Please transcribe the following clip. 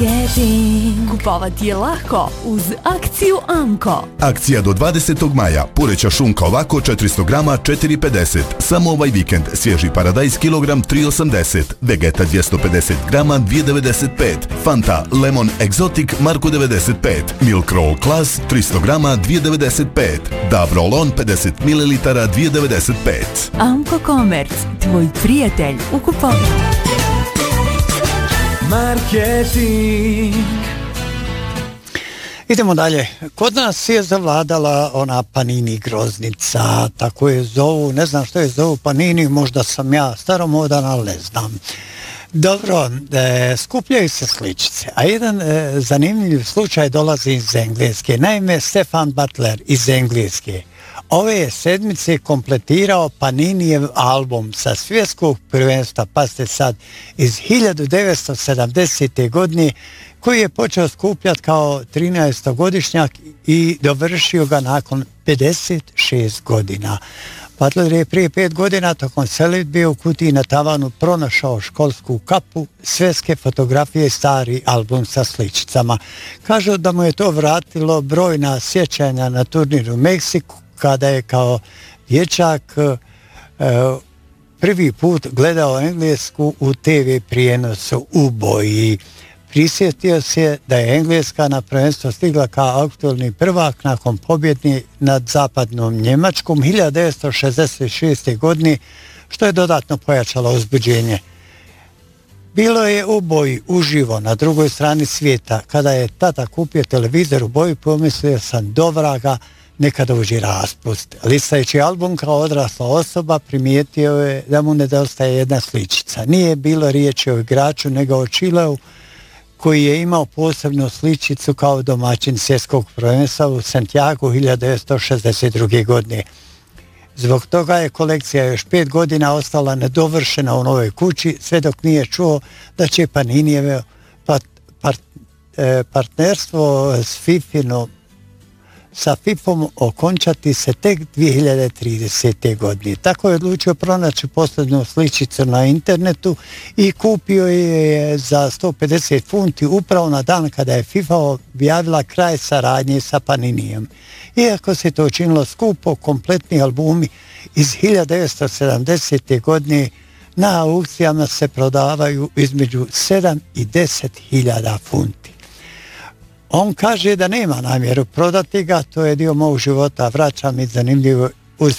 Marketing. Kupovati je lako uz akciju Amko. Akcija do 20. maja. Pureća šunka ovako 400 grama 4,50. Samo ovaj vikend. Svježi paradajz kilogram 3,80. Vegeta 250 grama 2,95. Fanta Lemon Exotic Marko 95. Milk Roll Class 300 grama 2,95. Dab Roll-On 50 ml 2,95. Amko Komerc, tvoj prijatelj u kupovini. Marketing. Idemo dalje. Kod nas je zavladala ona Panini groznica, tako je zovu, ne znam što je zovu Panini, možda sam ja staromodan, ali ne znam. Dobro, skupljaju se sličice, a jedan zanimljiv slučaj dolazi iz Engleske. Naime, Stefan Butler iz Engleske ove je sedmice kompletirao Paninijev album sa svjetskog prvenstva, pa ste sad, iz 1970. godine, koji je počeo skupljati kao 13-godišnjak i dovršio ga nakon 56 godina. Butler je prije 5 godina tokom selidbe u kutiji na tavanu pronašao školsku kapu, svjetske fotografije i stari album sa sličicama. Kažu da mu je to vratilo brojna sjećanja na turnir u Meksiku, kada je kao dječak prvi put gledao Englesku u TV prijenosu u boji. Prisjetio se da je Engleska na prvenstvo stigla kao aktualni prvak nakon pobjede nad zapadnom Njemačkom 1966. godine, što je dodatno pojačalo uzbuđenje. Bilo je u boji uživo na drugoj strani svijeta. Kada je tata kupio televizor u boji, pomislio sam do vraga, neka dođe raspust. Listajući album kao odrasla osoba, primijetio je da mu nedostaje jedna sličica. Nije bilo riječi o igraču, nego o Chileu, koji je imao posebnu sličicu kao domaćin svjetskog prvenstva u Santiago 1962. godine. Zbog toga je kolekcija još 5 godina ostala nedovršena u novoj kući, sve dok nije čuo da će Paninijevo partnerstvo sa FIFom okončati se tek 2030. godine. Tako je odlučio pronaći posljednju sličicu na internetu i kupio je za 150 funti upravo na dan kada je FIFA objavila kraj saradnje sa Paninijem. Iako se to činilo skupo, kompletni albumi iz 1970. godine na aukcijama se prodavaju između 7 i 10 hiljada funti. On kaže da nema namjeru prodati ga, to je dio mog života, vraća mi zanimljivo